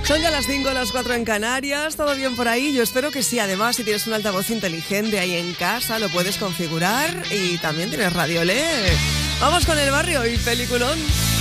Son ya las 5, las 4 en Canarias. ¿Todo bien por ahí? Yo espero que sí. Además, si tienes un altavoz inteligente ahí en casa, lo puedes configurar. Y también tienes Radio LED. Vamos con El Barrio y peliculón.